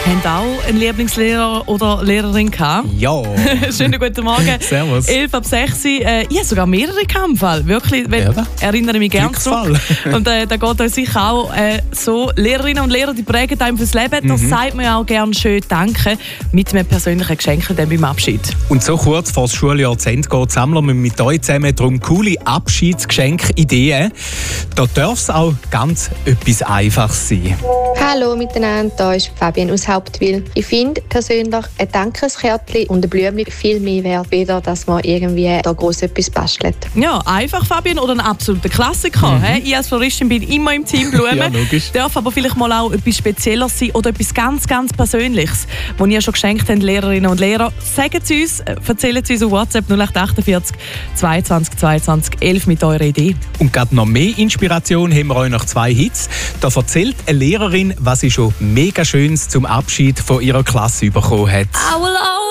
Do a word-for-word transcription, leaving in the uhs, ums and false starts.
Haben auch einen Lieblingslehrer oder Lehrerin gehabt? Ja. Schönen guten Morgen. Servus. elf ab sechs. Äh, ich habe sogar mehrere gehabt im Fall. Wirklich, wenn, ja, erinnere mich gerne zurück. Und äh, da geht euch sicher auch äh, so. Lehrerinnen und Lehrer, die prägen einem fürs Leben. Mhm. Das sagt man ja auch gerne schön Danke mit einem persönlichen Geschenk dann beim Abschied. Und so kurz vor das Schuljahr zu Ende geht, sammeln wir mit euch zusammen darum coole Abschiedsgeschenkideen. Da darf es auch ganz etwas Einfaches sein. Hallo miteinander, hier ist Fabian aus Hauptwil. Ich finde persönlich ein Dankeskärtchen und ein Blümchen viel mehr wert, weder dass man irgendwie da gross etwas bastelt. Ja, einfach Fabian oder ein absoluter Klassiker. Mhm. Ich als Floristin bin immer im Team Blumen. Ja, logisch. Darf aber vielleicht mal auch etwas Spezielles sein oder etwas ganz, ganz Persönliches, das ihr schon geschenkt habt, Lehrerinnen und Lehrer. Sagen Sie uns, erzählen Sie uns auf WhatsApp null acht achtundvierzig zweiundzwanzig zweiundzwanzig elf mit eurer Idee. Und gerade noch mehr Inspiration haben wir euch nach zwei Hits. Da erzählt eine Lehrerin, was sie schon mega Schönes zum Abschied von ihrer Klasse bekommen hat. I will